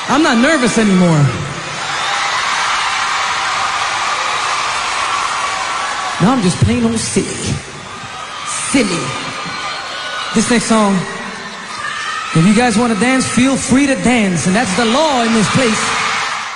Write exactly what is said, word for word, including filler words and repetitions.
I'm not nervous anymore. Now I'm just plain old silly. Silly. This next song, if you guys want to dance, feel free to dance. And that's the law in this place.